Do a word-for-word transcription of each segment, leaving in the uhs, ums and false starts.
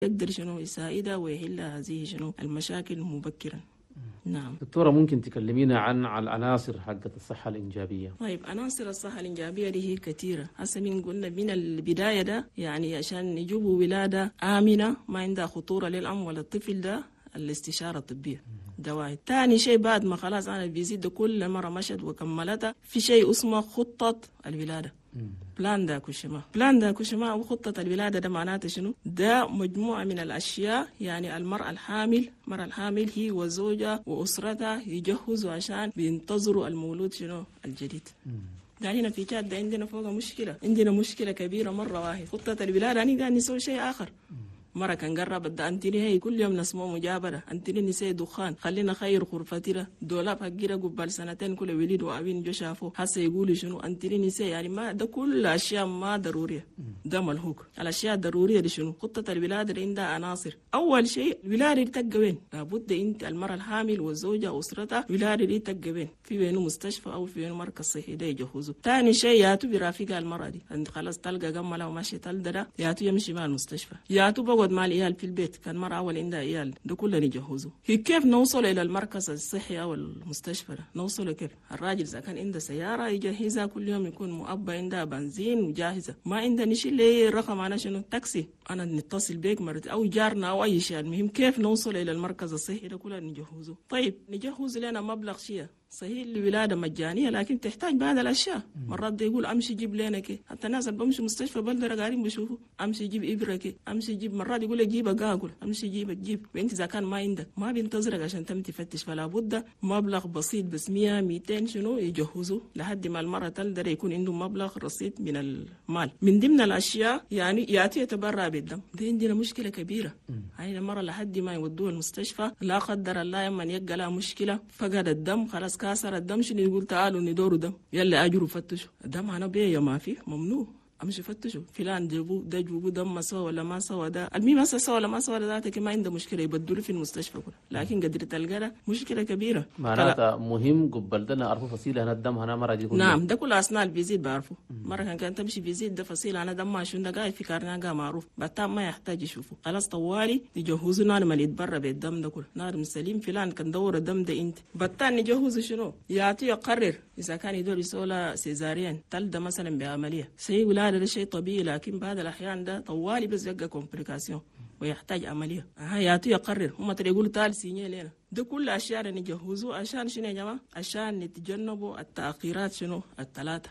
يقدر شنو يساعدها ويحل هذه شنو المشاكل مبكرا. نعم دكتورة، ممكن تكلمينا عن عن العناصر حقت الصحة الإنجابية؟ طيب، عناصر الصحة الإنجابية دي هي كثيرة. هسه من قلنا من البداية ده يعني عشان نجيبوا ولادة آمنة ما عندها خطورة للأم ولا الطفل ده الاستشارة الطبية ده واحد. تاني شيء بعد ما خلاص أنا بيزيد كل مرة مشت وكملتها في شيء اسمه خطة الولادة. بلان دا كوشما بلان دا كوشما أو خطة الولادة ده معناته شنو؟ ده مجموعة من الأشياء يعني المرأة الحامل المرأة الحامل هي وزوجها وأسرتها يجهزوا عشان بينتظروا المولود شنو الجديد. يعني هنا في كاد ده عندنا فوق مشكلة عندنا مشكلة كبيرة مرة واحد. خطة الولادة يعني قاعد نسوي شيء آخر. مرة كان قرب ده أنتني هي كل يوم نسمو مجابرة أنتني نسي دخان خلينا خير غرفتنا دولاب حقيرة قبل سنتين كل وليد وأبين جو شافوا حاسة يقولوا شنو أنتني نسي يعني ما ده كل أشياء ما ضرورية. ده ملهوك الأشياء الضرورية دي شنو؟ خطة الولادة عندها عناصر. أول شيء الولادة دي تبقى وين؟ لابد أنت المرأة الحامل والزوجة وأسرتها الولادة دي تبقى وين؟ في وينه مستشفى أو في وينه مركز صحي ده يجهزوا. ثاني شيء ياتو برافقها المرأة دي أنت خلاص تلقى جملة وماشي تلقى ياتو يمشي مع المستشفى ياتو بقعد مع العيال في البيت. كان مرة أول عندها عيال ده كله نجهزه. هي كيف نوصل إلى المركز الصحي أو المستشفى ده؟ نوصل كيف؟ الراجل إذا كان عنده سيارة يجهزها كل يوم يكون مؤبى عندها بنزين وجاهزة. ما عندها نشيل لي رقم أنا شنو تاكسي أنا نتصل بيك مرت أو جارنا أو أي شيء. المهم كيف نوصل إلى المركز الصحي ده كله نجهزه. طيب نجهز لنا مبلغ شيء صحيح الولادة مجانية لكن تحتاج بعض الأشياء. مرات ده يقول أمشي جيب لنا كي حتى الناس اللي بمشي مستشفى بلدر قاعدين بيشوفوا أمشي جيب إبرة كي أمشي جيب. مرات يقول لك جيب أقاقل أمشي جيب تجيب. وأنت إذا كان ما عندك ما بينتظرك عشان تم تفتش. فلا بد مبلغ بسيط بس مية ميتين شنو يجهزوا لحد ما المرة تقدر يكون عنده مبلغ رصيد من المال. من ضمن الأشياء يعني يأتي يتبرع بالدم. دي عندنا مشكلة كبيرة. هاي المرة لحد ما يودوه المستشفى لا قدر الله يمن يلقى لها مشكلة فقد الدم خلاص كاسر الدم شنو يقول تعالوا ندوروا دم يلا اجروا فتشوا الدم. انا بيه ما في ممنوع امشي فتشوا فلان جابوا ده جابوا دم سوا ولا ما سوا. ده المهم هسه سوا ولا ما سوا ذاتك ما عنده مشكله يبدلوا في المستشفى كله. لكن قدر تلقى مشكله كبيره. معناتها مهم قبل ده نعرفوا فصيله هنا الدم هنا مرة دي كلها. نعم ده كل اثناء الفيزيت بعرفه. مره كان كان تمشي فيزيت ده فصيله انا دم ما شو ده قاعد في كارناغا معروف بتام ما يحتاج يشوفه. خلاص طوالي يجهزوا نار ما يتبرى بالدم ده كله. نار سليم فلان كان دور الدم ده انت بتان نجهز شنو يعطي يقرر اذا كان يدور يسولا سيزاريان تلده مثلا بعمليه سي ولاده ده شيء طبيعي. لكن بعض الاحيان ده طوالي بس يبقى كومبليكاسيون ويحتاج عمليه. ها يعطي يقرر هم ترى يقولوا تعال سينيه لنا. ده كل اشياء نجهزوا عشان شنو يا جماعه؟ عشان نتجنبوا التاخيرات شنو الثلاثه.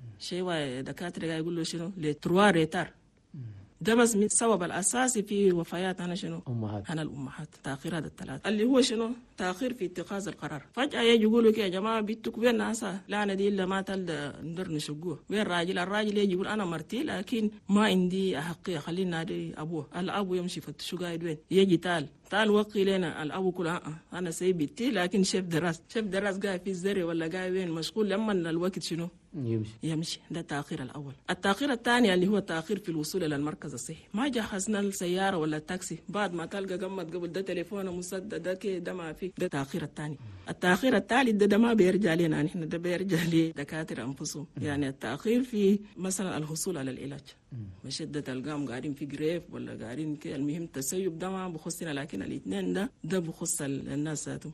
شيء دكاتره يقولوا شنو لتروا ريتار. ده بس من السبب الاساسي في وفيات انا شنو امهات انا الامهات تاخيرات الثلاثه اللي هو شنو تاخير في اتخاذ القرار. فجاه يجي يقولوا يا جماعه بيتك وين ناسا لا انا دي الا ما تل ندر نشقوه وين الراجل. الراجل يجي يقول انا مرتي لكن ما عندي احقيه خلينا نادي ابوه. الابو يمشي فتشو قاعد وين يجي تال تعال وقي لنا الابو كل أه. انا سيبتي لكن شيف دراس شيف دراس قاعد في الزرع ولا قاعد وين مشغول لما الوقت شنو يمشي يمشي. ده التاخير الاول. التاخير الثاني اللي هو التاخير في الوصول الى المركز الصحي. ما جهزنا السياره ولا التاكسي بعد ما تلقى قمت قبل ده تليفونه مسدد ده كده ده ما في. ده التاخير الثاني. التاخير الثالث ده, ده ما بيرجع لنا نحن ده بيرجع لدكاتره انفسهم. يعني التاخير في مثلا الحصول على العلاج بشدة القام قاعدين في جريف ولا قاعدين كده. المهم التسيب ده ما بخصنا لكن الاثنين ده ده بخص الناس ذاتهم.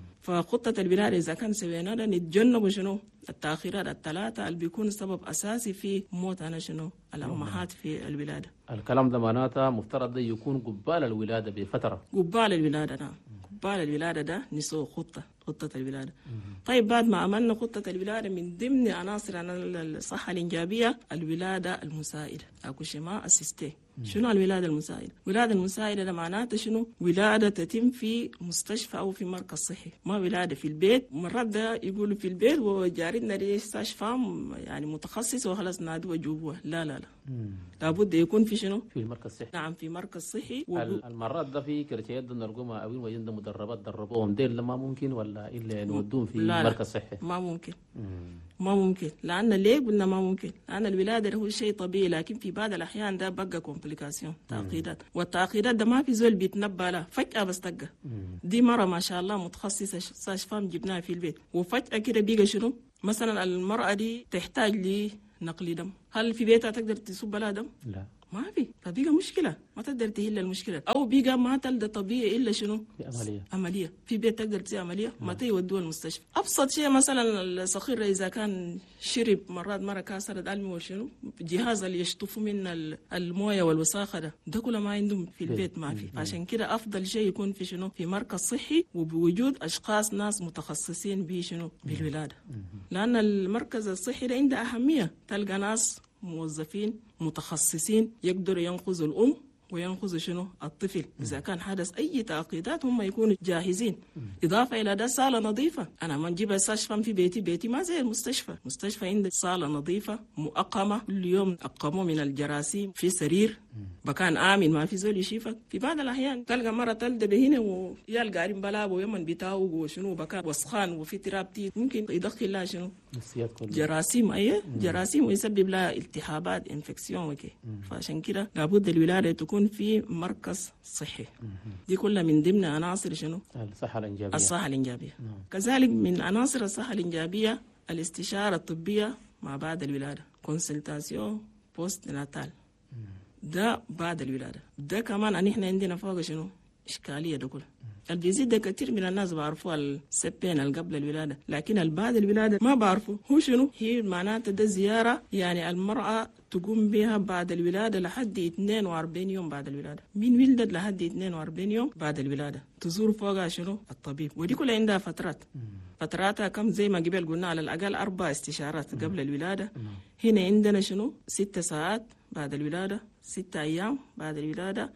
فخطة الولادة إذا كان سوينا ده نتجنب شنو التأخيرات الثلاثة اللي بيكون سبب أساسي في موت أنا شنو الأمهات في الولادة. الكلام ده معناته مفترض ده يكون قبال الولادة بفترة. قبال الولادة نعم. قبال الولادة ده نسوي خطة خطة الولادة. طيب بعد ما عملنا خطة الولادة من ضمن عناصر الصحة الإنجابية الولادة المساعدة أكو شما أسيستي. شنو الولادة المساعدة؟ الولادة المساعدة ده معناته شنو؟ ولادة تتم في مستشفى أو في مركز صحي. ما ولادة في البيت. مرات ده يقولوا في البيت وجارتنا دي مستشفى يعني متخصص وخلاص نادوا جوبوها. لا لا لا لابد يكون في شنو؟ في المركز الصحي. نعم في مركز صحي. المرات ده في كرتيات نلقوها أوين وين مدربات دربوهم ديل ما ممكن ولا إلا نودون في لا مركز صحي؟ ما ممكن. مم. ما ممكن. لأن ليه قلنا ما ممكن؟ لأن الولادة هو شيء طبيعي لكن في بعض الأحيان ده بقى كومبليكاسيون تعقيدات. والتعقيدات ده ما في زول بيتنبأ له فجأة بس تلقى. دي مرة ما شاء الله متخصصة استشفاء جبناها في البيت وفجأة كده بيجي شنو؟ مثلا المرأة دي تحتاج لنقل دم. هل في بيتها تقدر تصب لها دم؟ لا ما في، فبقى مشكله ما تقدر تحل المشكله، او بقى ما تلقى طبيعي الا شنو؟ عمليه عمليه في بيت تقدر تسوي عمليه ما تودوه المستشفى. ابسط شيء مثلا الصغير اذا كان شرب مرات مره كاسره علمي وشنو الجهاز اللي يشطفوا من المويه والوساخه ده ده كله ما عندهم في البيت ما في. عشان كده افضل شيء يكون في شنو في مركز صحي وبوجود اشخاص ناس متخصصين بشنو بالولاده، لان المركز الصحي ده عنده اهميه. تلقى ناس موظفين متخصصين يقدروا ينقذوا الام وينقذوا شنو الطفل اذا كان حدث اي تعقيدات هم يكونوا جاهزين. اضافه الى ده صاله نظيفه، انا ما نجيب استشفى في بيتي، بيتي ما زي المستشفى، مستشفى عندك صاله نظيفه مؤقمه كل يوم اقموا من الجراثيم في سرير مكان امن ما في زول يشيفك. في بعض الاحيان تلقى مره تلد بهنا ويال قاعدين بلابو يمن بتاعه وشنو بكاء وسخان وفي ترابتي ممكن يدخل لها شنو جراثيم اي جراثيم ويسبب لها التهابات انفكسيون وكي. فعشان كده لابد الولاده تكون في مركز صحي. دي كلها من ضمن عناصر شنو الصحه الانجابيه. الصحه الانجابيه كذلك من عناصر الصحه الانجابيه الاستشاره الطبيه ما بعد الولاده، كونسلتاسيون بوست ناتال، ده بعد الولاده. ده كمان ان احنا عندنا فوق شنو اشكاليه ده كله. اللي بيزيد ده كتير من الناس بعرفوا السبين اللي قبل الولاده، لكن اللي بعد الولاده ما بعرفوا هو شنو. هي معناته ده زياره يعني المراه تقوم بها بعد الولاده لحد اثنين وأربعين يوم بعد الولاده، من ولدت لحد اثنين وأربعين يوم بعد الولاده تزور فوقها شنو الطبيب. ودي كلها عندها فترات، فتراتها كم زي ما قبل قلنا على الاقل اربع استشارات قبل الولاده. هنا عندنا شنو ستة ساعات بعد الولاده، ستة ايام بعد الولاده،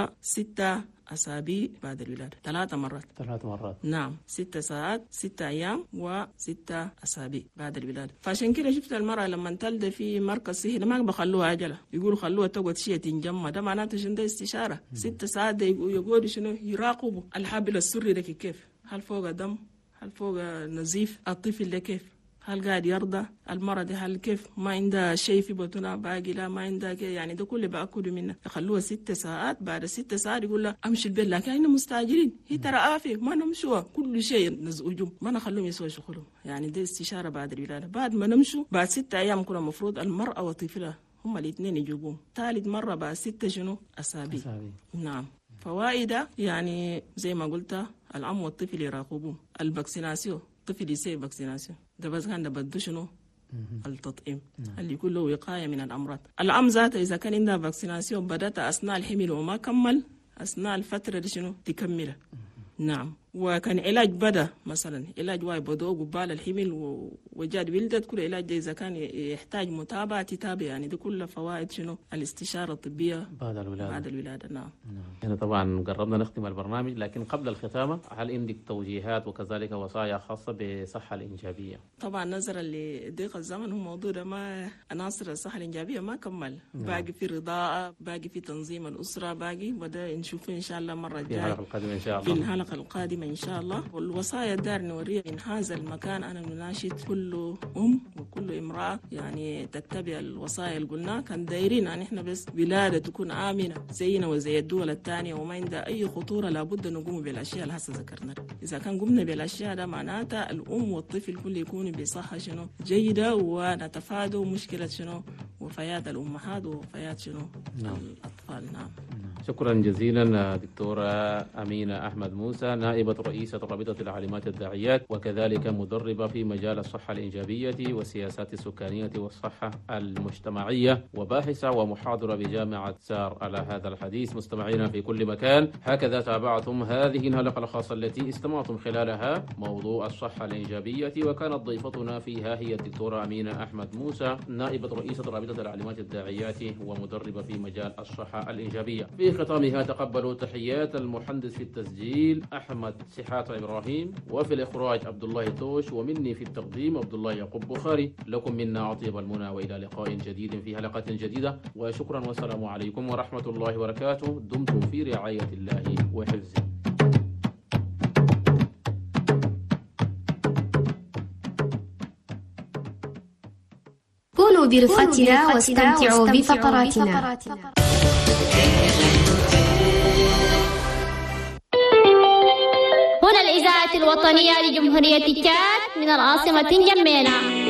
وستة أسابيع بعد الولادة، ثلاثة مرات ثلاث مرات نعم، ستة ساعات، ستة أيام، وستة أسابيع بعد الولادة. فعشان كده شفت المرأة لما تلد في مركز صحي ما بخلوها عجلة، يقولوا خلوها تقعد شيء تنجمع، ده معناته شنو ده استشارة. ستة ساعات ده يقعدوا شنو يراقبوا الحبل السري ده كيف، هل فوق دم، هل فوق نزيف، الطفل ده كيف، هل قاعد يرضى، المرض هل كيف، ما عندها شيء في بطنها باقي، لا ما عندها كي. يعني ده كله بأكدوا منه. يخلوها ست ساعات، بعد ست ساعات يقول لها امشي البيت، لكن احنا مستعجلين، هي ترى عافيه ما نمشوا كل شيء نزعجهم ما نخلوهم يسووا شغلهم. يعني ده استشاره بعد الولاده. بعد ما نمشوا بعد ستة ايام كنا المفروض المراه وطفلها هم الاثنين يجيبوهم. ثالث مره بعد ستة شنو اسابيع. نعم. فوائدها يعني زي ما قلت الام والطفل يراقبوه. الفاكسيناسيون الطفل يسوي فاكسيناسيون ده بس كان ده بده شنو التطعيم اللي يكون له وقايه من الامراض. الام ذاته اذا كان عندها فاكسيناسيون بدات اثناء الحمل وما كمل اثناء الفتره دي شنو تكملها. نعم. وكان علاج بدا مثلا علاج واي بدو قبال الحمل وجاد ولدت، كل علاج ده اذا كان يحتاج متابعه تتابع. يعني دي كلها فوائد شنو الاستشاره الطبيه بعد الولاده. بعد الولاده. نعم. احنا طبعا قربنا نختم البرنامج، لكن قبل الختامه هل عندك توجيهات وكذلك وصايا خاصه بالصحه الانجابيه؟ طبعا نظرا لضيق الزمن هو موضوع ده ما عناصر الصحه الانجابيه ما كمل. نعم. باقي في رضاعه، باقي في تنظيم الاسره، باقي وده نشوفه ان شاء الله المره الجايه في الحلقه القادمه ان شاء الله. في الحلقه القادمه ان شاء الله. والوصايا دار نوريها من هذا المكان. انا نناشد كل ام وكل امراه يعني تتبع الوصايا اللي قلناها. كان دايرين ان احنا بس ولاده تكون امنه زينا وزي الدول الثانيه وما عندها اي خطوره، لابد نقوم بالاشياء اللي هسه ذكرنا. اذا كان قمنا بالاشياء ده معناتها الام والطفل كل يكونوا بصحه شنو جيده، ونتفادى مشكله شنو وفيات الامهات وفيات شنو نعم. الاطفال. نعم. شكرا جزيلا دكتورة أمينة أحمد موسى، نائبة رئيسة رابطة العالمات الداعيات وكذلك مدربة في مجال الصحة الإنجابية والسياسات السكانية والصحة المجتمعية، وباحثة ومحاضرة بجامعة سار على هذا الحديث. مستمعينا في كل مكان، هكذا تابعتم هذه الحلقة الخاصة التي استمعتم خلالها موضوع الصحة الإنجابية، وكانت ضيفتنا فيها هي الدكتورة أمينة أحمد موسى، نائبة رئيسة رابطة العالمات الداعيات ومدربة في مجال الصحة الإنجابية. في ختامها تقبلوا تحيات المهندس في التسجيل أحمد سحات إبراهيم، وفي الإخراج عبد الله توش، ومني في التقديم عبد الله يعقوب بخاري. لكم منا أطيب المنى وإلى لقاء جديد في حلقة جديدة، وشكرا والسلام عليكم ورحمة الله وبركاته. دمتم في رعاية الله وحفظه. كونوا برفقتنا واستمتعوا بفقراتنا. هنا الإذاعة الوطنية لجمهورية تشاد من العاصمة نجمينا.